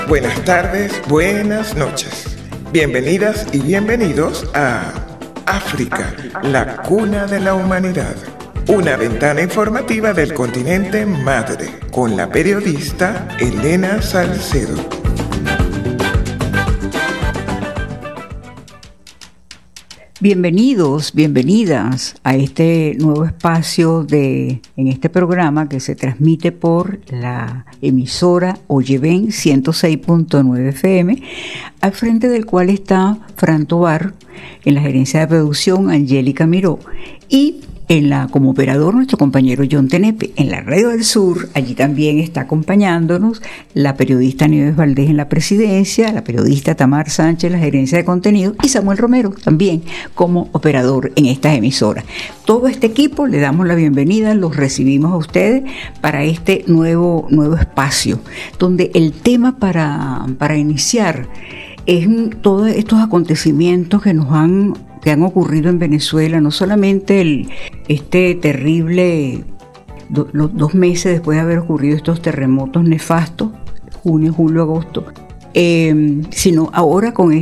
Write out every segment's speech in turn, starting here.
Buenas tardes, buenas noches. Bienvenidas y bienvenidos a África, la cuna de la humanidad. Una ventana informativa del continente madre, con la periodista Elena Salcedo. Bienvenidos, bienvenidas a este nuevo espacio en este programa que se transmite por la emisora Oyeven 106.9 FM, al frente del cual está Fran Tobar, en la gerencia de producción Angélica Miró y como operador nuestro compañero John Tenepe. En la Radio del Sur, allí también está acompañándonos la periodista Nieves Valdés en la presidencia, la periodista Tamar Sánchez en la gerencia de contenido y Samuel Romero también como operador en estas emisoras. Todo este equipo le damos la bienvenida, los recibimos a ustedes para este nuevo espacio, donde el tema para iniciar es todos estos acontecimientos que han ocurrido en Venezuela, no solamente este terrible, los 2 meses después de haber ocurrido estos terremotos nefastos, junio, julio, agosto, sino ahora con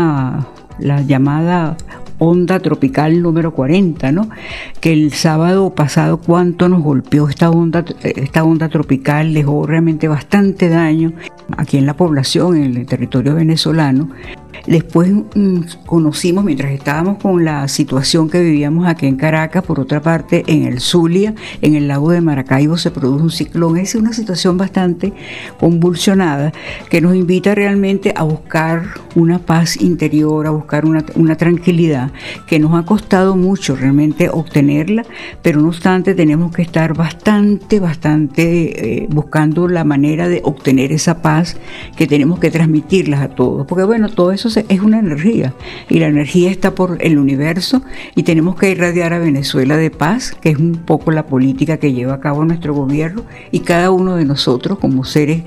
la llamada onda tropical número 40, ¿no? Que el sábado pasado cuánto nos golpeó esta onda tropical, dejó realmente bastante daño aquí en la población, en el territorio venezolano. Después conocimos, mientras estábamos con la situación que vivíamos aquí en Caracas, por otra parte en el Zulia, en el lago de Maracaibo se produjo un ciclón. Es una situación bastante convulsionada que nos invita realmente a buscar una paz interior, a buscar una tranquilidad que nos ha costado mucho realmente obtenerla, pero no obstante tenemos que estar bastante buscando la manera de obtener esa paz, que tenemos que transmitirlas a todos, porque bueno, todo eso es una energía y la energía está por el universo y tenemos que irradiar a Venezuela de paz, que es un poco la política que lleva a cabo nuestro gobierno, y cada uno de nosotros como seres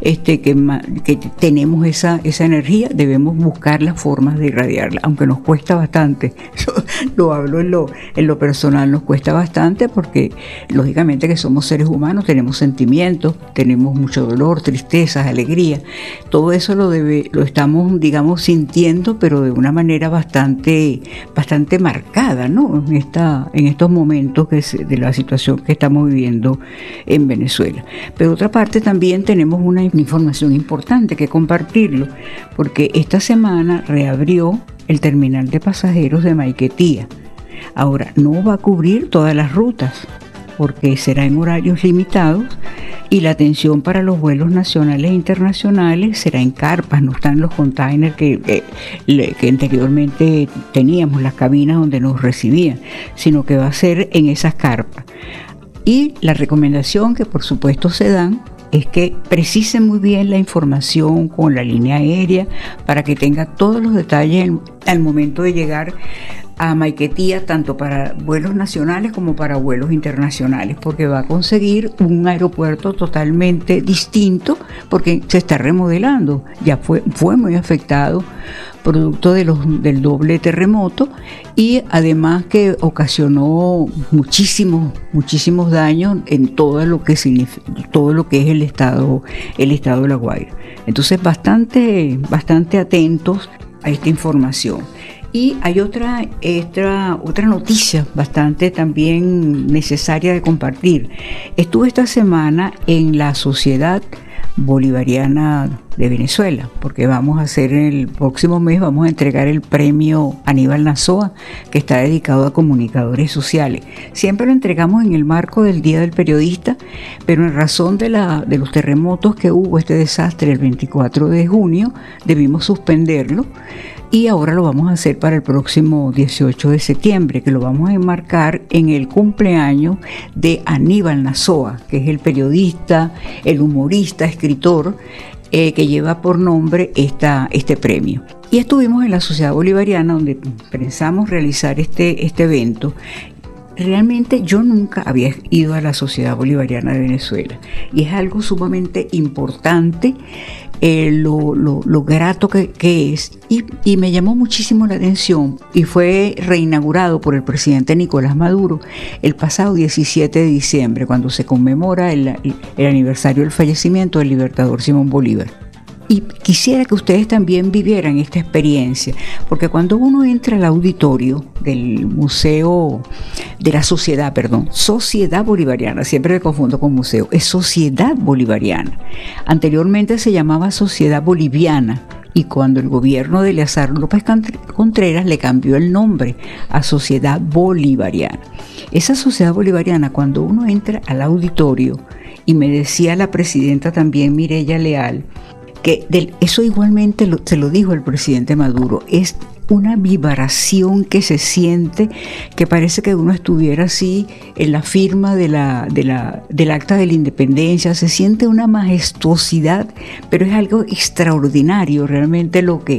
que tenemos esa energía debemos buscar las formas de irradiarla, aunque nos cuesta bastante. Yo lo hablo en lo personal, nos cuesta bastante porque lógicamente que somos seres humanos, tenemos sentimientos, tenemos mucho dolor, tristezas, alegría, todo eso lo estamos, digamos, sintiendo, pero de una manera bastante marcada, ¿no? En estos momentos de la situación que estamos viviendo en Venezuela. Pero otra parte también tenemos una información importante que compartirlo, porque esta semana reabrió el terminal de pasajeros de Maiquetía. Ahora, no va a cubrir todas las rutas, porque será en horarios limitados y la atención para los vuelos nacionales e internacionales será en carpas, no están los containers que anteriormente teníamos, las cabinas donde nos recibían, sino que va a ser en esas carpas. Y la recomendación que por supuesto se dan es que precisen muy bien la información con la línea aérea para que tenga todos los detalles al momento de llegar a Maiquetía, tanto para vuelos nacionales como para vuelos internacionales, porque va a conseguir un aeropuerto totalmente distinto porque se está remodelando, ya fue muy afectado producto del doble terremoto, y además que ocasionó muchísimos daños en todo lo que es el estado de La Guaira. Entonces bastante atentos a esta información. Y hay otra noticia bastante también necesaria de compartir. Estuve esta semana en la Sociedad Bolivariana de Venezuela, porque el próximo mes vamos a entregar el premio Aníbal Nazoa, que está dedicado a comunicadores sociales. Siempre lo entregamos en el marco del Día del Periodista, pero en razón de los terremotos que hubo, este desastre el 24 de junio, debimos suspenderlo. Y ahora lo vamos a hacer para el próximo 18 de septiembre, que lo vamos a enmarcar en el cumpleaños de Aníbal Nazoa, que es el periodista, el humorista, escritor, que lleva por nombre este premio. Y estuvimos en la Sociedad Bolivariana, donde pensamos realizar este evento. Realmente yo nunca había ido a la Sociedad Bolivariana de Venezuela y es algo sumamente importante, lo grato que es, y me llamó muchísimo la atención, y fue reinaugurado por el presidente Nicolás Maduro el pasado 17 de diciembre, cuando se conmemora el aniversario del fallecimiento del libertador Simón Bolívar. Y quisiera que ustedes también vivieran esta experiencia, porque cuando uno entra al auditorio del Museo de la Sociedad Bolivariana, siempre me confundo con museo, es Sociedad Bolivariana. Anteriormente se llamaba Sociedad Boliviana, y cuando el gobierno de Eleazar López Contreras le cambió el nombre a Sociedad Bolivariana. Esa Sociedad Bolivariana, cuando uno entra al auditorio, y me decía la presidenta también, Mireya Leal, que eso igualmente se lo dijo el presidente Maduro, es una vibración que se siente, que parece que uno estuviera así en la firma del Acta de la Independencia, se siente una majestuosidad, pero es algo extraordinario realmente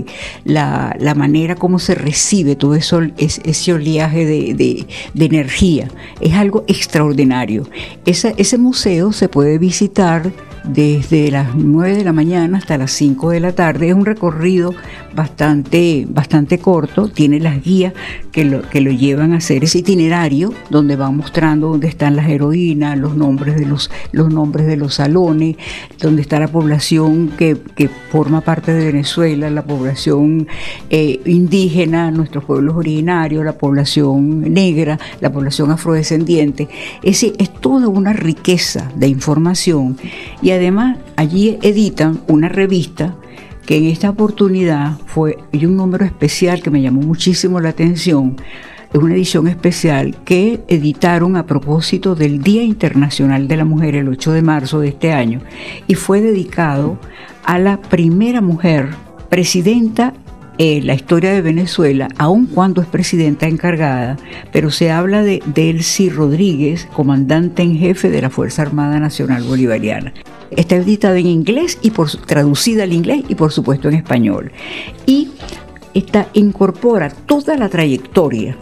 la manera como se recibe todo eso, ese oleaje de energía, es algo extraordinario. Ese museo se puede visitar desde las 9 de la mañana hasta las 5 de la tarde. Es un recorrido bastante corto, tiene las guías que lo llevan a hacer ese itinerario donde van mostrando dónde están las heroínas, los nombres de los salones, dónde está la población que forma parte de Venezuela, la población indígena, nuestros pueblos originarios, la población negra, la población afrodescendiente. Es toda una riqueza de información, y además allí editan una revista que en esta oportunidad hay un número especial que me llamó muchísimo la atención. Es una edición especial que editaron a propósito del Día Internacional de la Mujer, el 8 de marzo de este año, y fue dedicado a la primera mujer presidenta en la historia de Venezuela, aun cuando es presidenta encargada, pero se habla de Delcy Rodríguez, comandante en jefe de la Fuerza Armada Nacional Bolivariana. Está editada en inglés y traducida al inglés y por supuesto en español. Y incorpora toda la trayectoria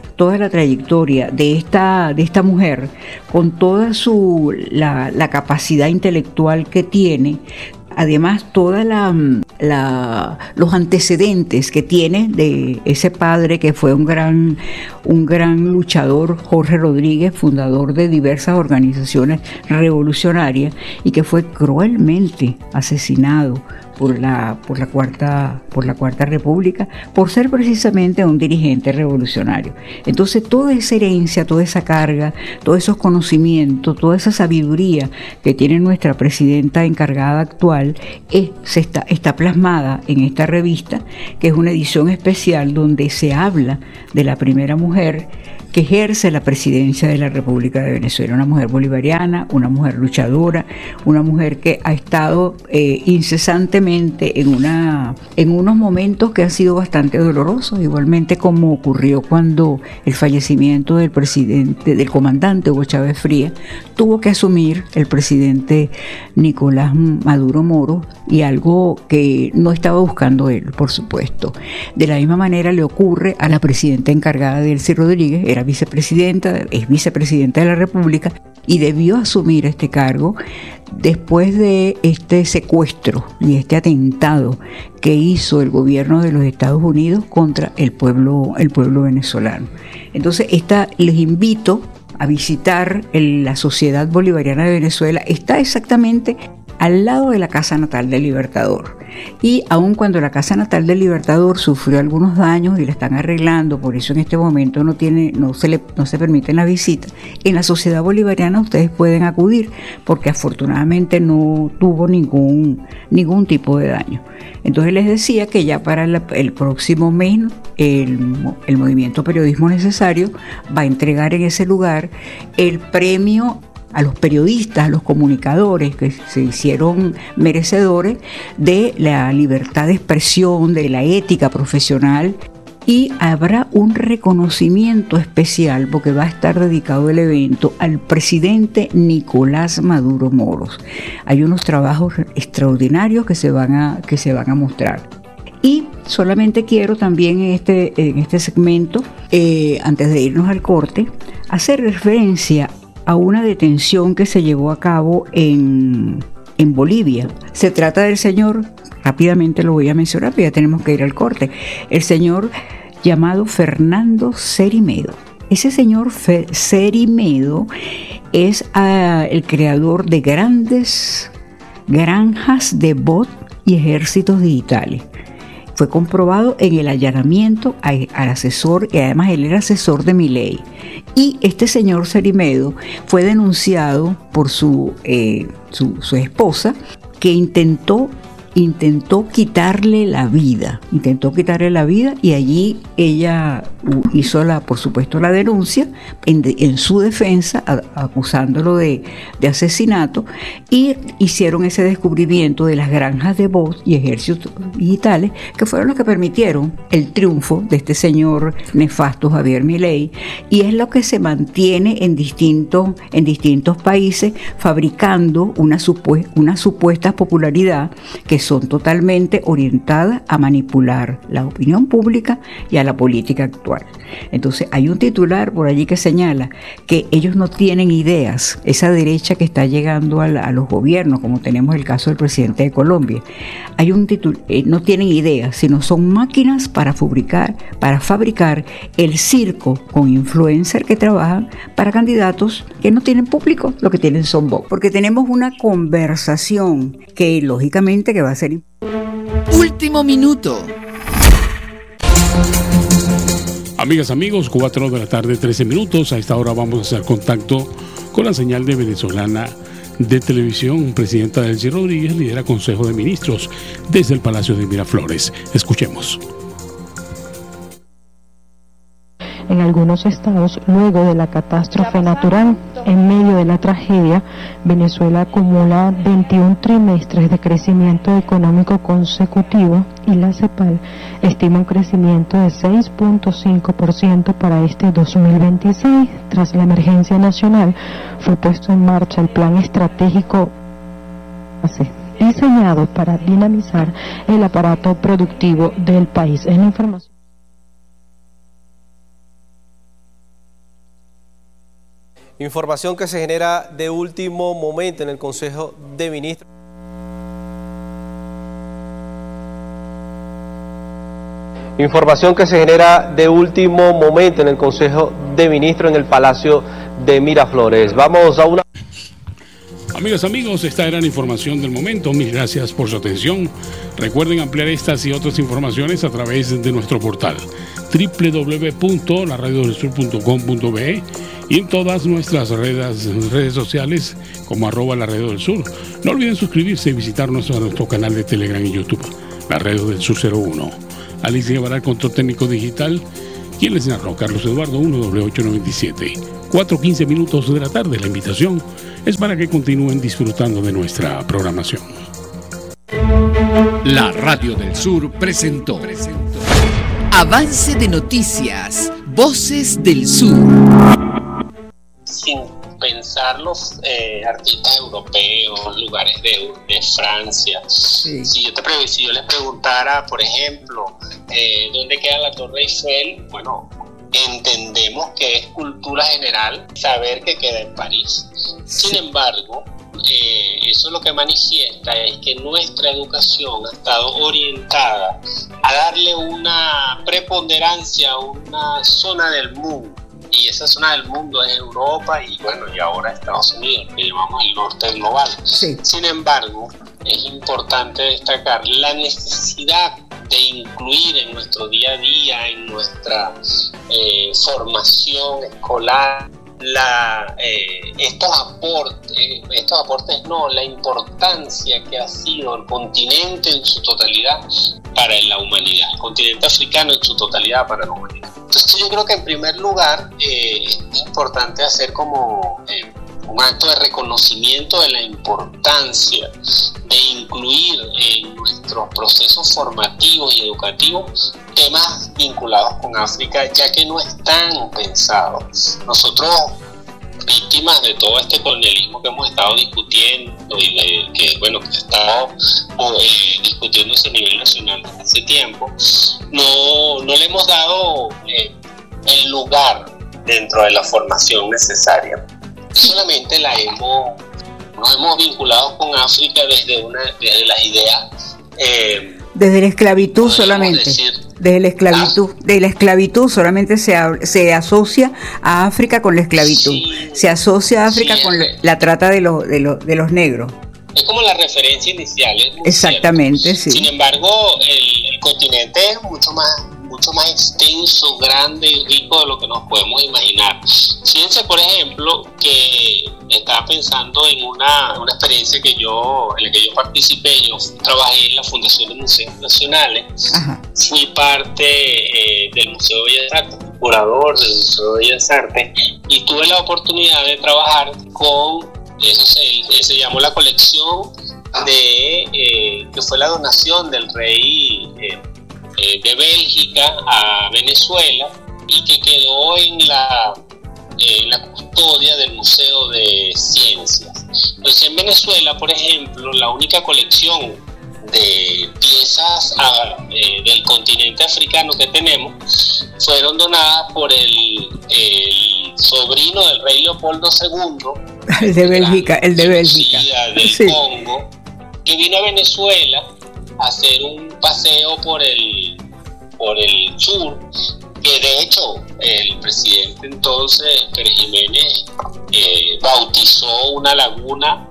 de esta mujer, con toda la capacidad intelectual que tiene. Además, todos los antecedentes que tiene de ese padre que fue un gran luchador, Jorge Rodríguez, fundador de diversas organizaciones revolucionarias, y que fue cruelmente asesinado por la Cuarta República por ser precisamente un dirigente revolucionario. Entonces, toda esa herencia, toda esa carga, todos esos conocimientos, toda esa sabiduría que tiene nuestra presidenta encargada actual está plasmada en esta revista, que es una edición especial donde se habla de la primera mujer que ejerce la presidencia de la República de Venezuela, una mujer bolivariana, una mujer luchadora, una mujer que ha estado incesantemente en unos momentos que han sido bastante dolorosos, igualmente como ocurrió cuando el fallecimiento del comandante Hugo Chávez Frías tuvo que asumir el presidente Nicolás Maduro Moro, y algo que no estaba buscando él, por supuesto. De la misma manera le ocurre a la presidenta encargada, Delcy Rodríguez, es vicepresidenta de la República, y debió asumir este cargo después de este secuestro y este atentado que hizo el gobierno de los Estados Unidos contra el pueblo venezolano. Entonces, les invito a visitar la Sociedad Bolivariana de Venezuela. Está exactamente al lado de la Casa Natal del Libertador. Y aun cuando la Casa Natal del Libertador sufrió algunos daños y la están arreglando, por eso en este momento no se permiten las visitas, en la Sociedad Bolivariana ustedes pueden acudir, porque afortunadamente no tuvo ningún tipo de daño. Entonces les decía que ya para el próximo mes el Movimiento Periodismo Necesario va a entregar en ese lugar el premio a los periodistas, a los comunicadores que se hicieron merecedores de la libertad de expresión, de la ética profesional, y habrá un reconocimiento especial, porque va a estar dedicado el evento al presidente Nicolás Maduro Moros. Hay unos trabajos extraordinarios que se van a mostrar. Y solamente quiero también en este segmento, antes de irnos al corte, hacer referencia a una detención que se llevó a cabo en Bolivia. Se trata del señor, rápidamente lo voy a mencionar, pero ya tenemos que ir al corte, el señor llamado Fernando Cerimedo. Ese señor Cerimedo es el creador de grandes granjas de bot y ejércitos digitales. Fue comprobado en el allanamiento al asesor, y además él era asesor de Milei. Y este señor Cerimedo fue denunciado por su esposa, que intentó quitarle la vida. Y allí ella hizo por supuesto la denuncia en su defensa, acusándolo de asesinato, y hicieron ese descubrimiento de las granjas de bots y ejércitos digitales, que fueron los que permitieron el triunfo de este señor nefasto Javier Milei, y es lo que se mantiene en distintos países, fabricando una supuesta popularidad que son totalmente orientadas a manipular la opinión pública y a la política actual. Entonces hay un titular por allí que señala que ellos no tienen ideas, esa derecha que está llegando a los gobiernos, como tenemos el caso del presidente de Colombia. Hay un titular, no tienen ideas, sino son máquinas para fabricar el circo con influencers que trabajan para candidatos que no tienen público, lo que tienen son bots. Porque tenemos una conversación que lógicamente que va a ser... Último minuto. Amigas, amigos, 4 de la tarde, 13 minutos. A esta hora vamos a hacer contacto con la señal de venezolana de televisión. Presidenta Delcy Rodríguez lidera Consejo de Ministros desde el Palacio de Miraflores. Escuchemos. En algunos estados, luego de la catástrofe natural, en medio de la tragedia, Venezuela acumula 21 trimestres de crecimiento económico consecutivo y la CEPAL estima un crecimiento de 6.5% para este 2026. Tras la emergencia nacional, fue puesto en marcha el plan estratégico diseñado para dinamizar el aparato productivo del país. Es la información. Información que se genera de último momento en el Consejo de Ministros. Información que se genera de último momento en el Consejo de Ministros en el Palacio de Miraflores. Vamos a una... Amigas, amigos, esta era la información del momento. Mil gracias por su atención. Recuerden ampliar estas y otras informaciones a través de nuestro portal www.laradiodelsur.com.be y en todas nuestras redes sociales como @LaRadioDelSur. No olviden suscribirse y visitar nuestro canal de Telegram y YouTube, La Radio del Sur 01. Alicia llevará el control técnico digital. Quien les narró, Carlos Eduardo 1W897. 4:15 minutos de la tarde. La invitación es para que continúen disfrutando de nuestra programación. La Radio del Sur presentó Avance de Noticias, Voces del Sur. Sin pensar los artistas europeos, lugares de Francia. Sí. Si yo les preguntara, por ejemplo, ¿dónde queda la Torre Eiffel? Bueno, entendemos que es cultura general saber que queda en París. Sin embargo, eso lo que manifiesta es que nuestra educación ha estado orientada a darle una preponderancia a una zona del mundo. Y esa zona del mundo es Europa y ahora Estados Unidos, que llamamos el norte global. Sí. Sin embargo, es importante destacar la necesidad de incluir en nuestro día a día, en nuestra formación escolar, la importancia que ha sido el continente en su totalidad para la humanidad, el continente africano en su totalidad para la humanidad. Entonces yo creo que en primer lugar es importante hacer como un acto de reconocimiento de la importancia de incluir en nuestros procesos formativos y educativos temas vinculados con África, ya que no están pensados. Nosotros, víctimas de todo este colonialismo que hemos estado discutiendo y que ha estado discutiéndose a nivel nacional desde hace tiempo, no le hemos dado el lugar dentro de la formación necesaria. Solamente nos hemos vinculado con África desde las ideas. Desde la esclavitud solamente. Desde la esclavitud solamente se asocia a África con la esclavitud. Sí, se asocia a África con la trata de los negros. es como la referencia inicial. Exactamente, cierto. Sí. Sin embargo, el continente es mucho más extenso, grande y rico de lo que nos podemos imaginar. Fíjense, por ejemplo, que estaba pensando en una experiencia en la que yo participé. Yo trabajé en la Fundación de Museos Nacionales. Ajá. Fui parte del Museo de Bellas Artes, curador del Museo de Bellas Artes, y tuve la oportunidad de trabajar con eso se llamó la colección que fue la donación del rey de Bélgica a Venezuela, y que quedó en la custodia del Museo de Ciencias. Entonces, en Venezuela, por ejemplo, la única colección de piezas del continente africano que tenemos fueron donadas por el sobrino del rey Leopoldo II, el de Bélgica, del sí. Congo, que vino a Venezuela a hacer un paseo por el sur, que de hecho el presidente entonces, Pérez Jiménez, bautizó una laguna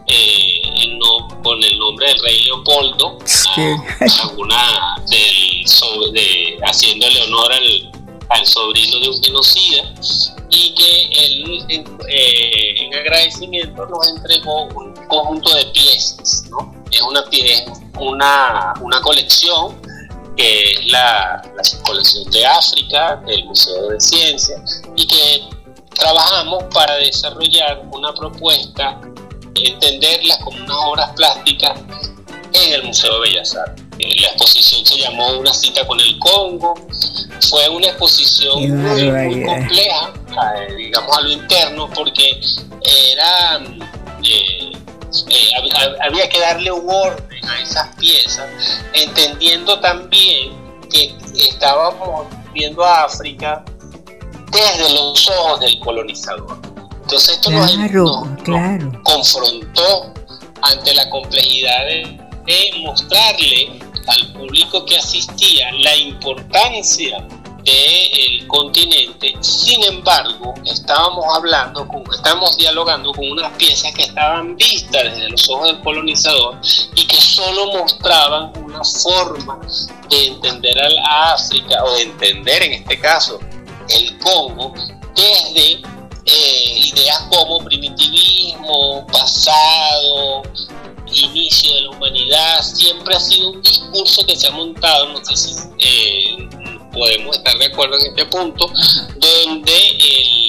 con el nombre del rey Leopoldo, laguna haciéndole honor al sobrino de un genocida, y que él en agradecimiento nos entregó un conjunto de piezas, ¿no? Es una colección que es la colección de África del Museo de Ciencias, y que trabajamos para desarrollar una propuesta, entenderlas como unas obras plásticas en el Museo de Bellas Artes. La exposición se llamó Una cita con el Congo. Fue una exposición muy compleja, digamos a lo interno, porque había que darle un orden a esas piezas, entendiendo también que estábamos viendo a África desde los ojos del colonizador. Entonces esto nos confrontó ante la complejidad de mostrarle al público que asistía la importancia del continente. Sin embargo, estábamos dialogando con unas piezas que estaban vistas desde los ojos del colonizador y que solo mostraban una forma de entender a África, o de entender en este caso el Congo, desde ideas como primitivismo, pasado, inicio de la humanidad. Siempre ha sido un discurso que se ha montado, no sé si podemos estar de acuerdo en este punto, donde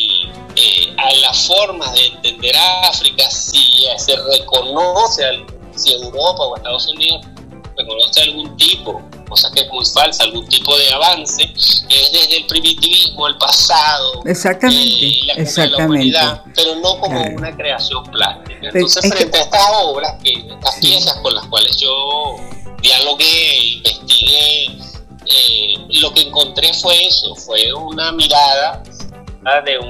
a las formas de entender a África, si se reconoce, si Europa o Estados Unidos reconoce algún tipo, cosa que es muy falsa, algún tipo de avance, es desde el primitivismo, el pasado, la humanidad, pero no como una creación plástica. Entonces, frente a estas obras, estas piezas con las cuales yo dialogué, investigué, lo que encontré fue eso, fue una mirada de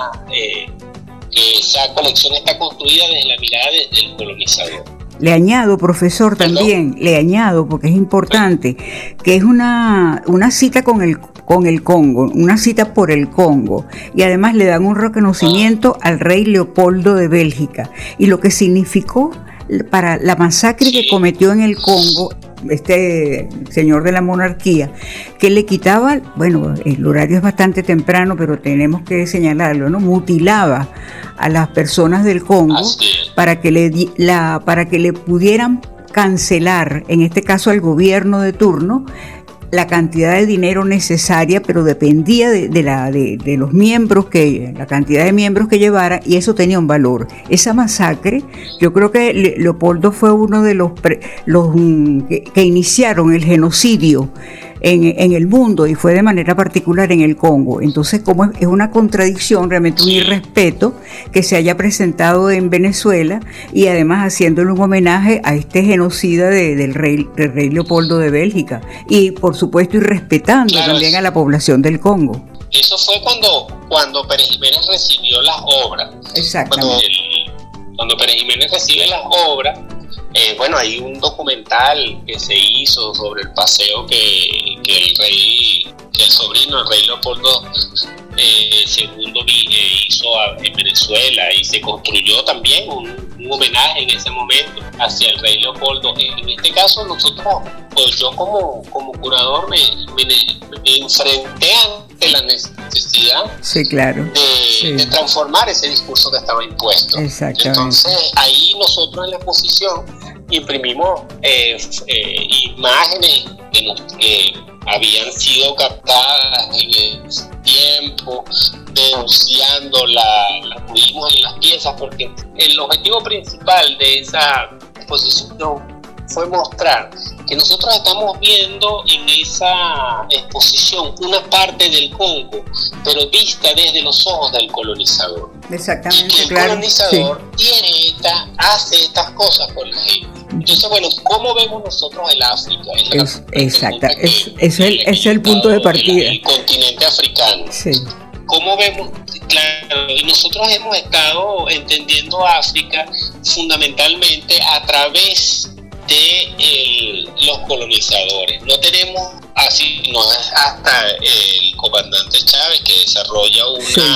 que esa colección está construida desde la mirada del colonizador. Le añado, profesor, también, porque es importante, que es una cita con el Congo, una cita por el Congo, y además le dan un reconocimiento al rey Leopoldo de Bélgica, y lo que significó para la masacre que cometió en el Congo este señor de la monarquía, que le quitaba, bueno, el horario es bastante temprano, pero tenemos que señalarlo, ¿no? Mutilaba a las personas del Congo para que le pudieran cancelar, en este caso al gobierno de turno, la cantidad de dinero necesaria, pero dependía de los miembros, la cantidad de miembros que llevara, y eso tenía un valor. Esa masacre, yo creo que Leopoldo fue uno de los que iniciaron el genocidio en el mundo, y fue de manera particular en el Congo. Entonces, como es una contradicción, realmente un irrespeto que se haya presentado en Venezuela, y además haciéndole un homenaje a este genocida del rey Leopoldo de Bélgica, y por supuesto irrespetando también a la población del Congo. Eso fue cuando Pérez Jiménez recibió las obras. Exactamente. Cuando Pérez Jiménez recibe las obras, bueno, hay un documental que se hizo sobre el paseo que el sobrino del rey Leopoldo II hizo en Venezuela, y se construyó también un un homenaje en ese momento hacia el rey Leopoldo. En este caso nosotros, pues yo como curador me enfrenté ante la necesidad de transformar ese discurso que estaba impuesto. Entonces ahí nosotros en la exposición imprimimos imágenes que habían sido captadas en el tiempo, denunciando las tuvimos en las piezas, porque el objetivo principal de esa exposición fue mostrar que nosotros estamos viendo en esa exposición una parte del Congo, pero vista desde los ojos del colonizador. Exactamente, y que el colonizador hace estas cosas con la gente. Entonces, bueno, ¿cómo vemos nosotros el África? Exacto, ese es el punto de partida. El continente africano. Sí. ¿Cómo vemos? Claro, y nosotros hemos estado entendiendo África fundamentalmente a través de los colonizadores. No tenemos así, no es hasta el comandante Chávez que desarrolla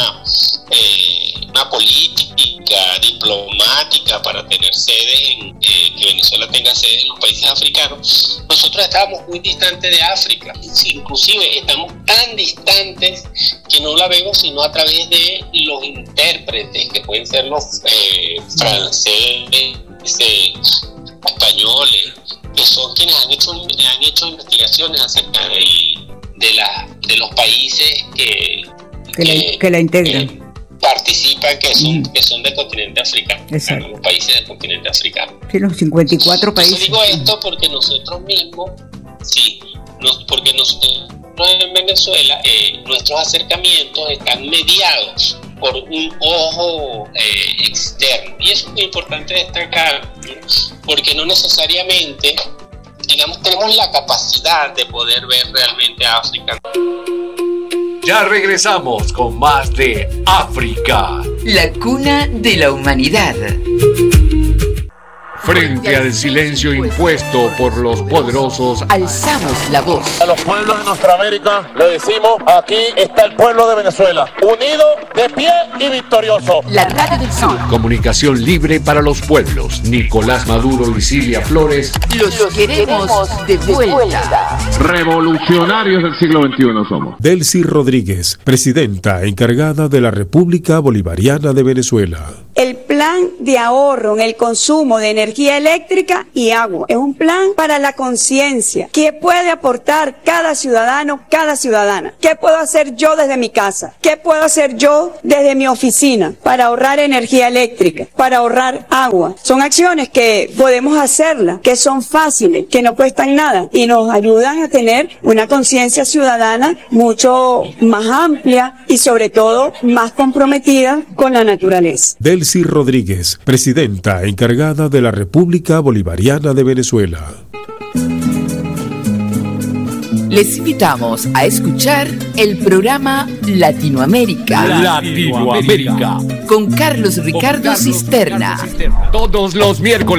una política diplomática para tener sede que Venezuela tenga sede en los países africanos. Nosotros estábamos muy distantes de África, inclusive estamos tan distantes que no la vemos sino a través de los intérpretes, que pueden ser los franceses, españoles, que son quienes han hecho investigaciones acerca de los países que la integran, participan, que son del continente africano. Exacto. Los países del continente africano. Sí, los 54 países. Yo digo esto porque nosotros mismos, porque nosotros en Venezuela, nuestros acercamientos están mediados por un ojo externo, y eso es muy importante destacar, porque no necesariamente, digamos, tenemos la capacidad de poder ver realmente a África. Ya regresamos con más de África, la cuna de la humanidad. Frente al silencio impuesto por los poderosos, alzamos la voz. A los pueblos de nuestra América le decimos: aquí está el pueblo de Venezuela, unido, de pie y victorioso. La Radio del Sur. Comunicación libre para los pueblos. Nicolás Maduro y Cilia Flores. Los queremos de vuelta. Revolucionarios del siglo XXI somos. Delcy Rodríguez, presidenta encargada de la República Bolivariana de Venezuela. El plan de ahorro en el consumo de energía eléctrica y agua es un plan para la conciencia. ¿Qué puede aportar cada ciudadano, cada ciudadana? ¿Qué puedo hacer yo desde mi casa? ¿Qué puedo hacer yo desde mi oficina para ahorrar energía eléctrica, para ahorrar agua? Son acciones que podemos hacerlas, que son fáciles, que no cuestan nada y nos ayudan a tener una conciencia ciudadana mucho más amplia y sobre todo más comprometida con la naturaleza. Delcy Rodríguez, presidenta encargada de la República Bolivariana de Venezuela. Les invitamos a escuchar el programa Latinoamérica. Con Carlos Ricardo Cisterna. Todos los miércoles.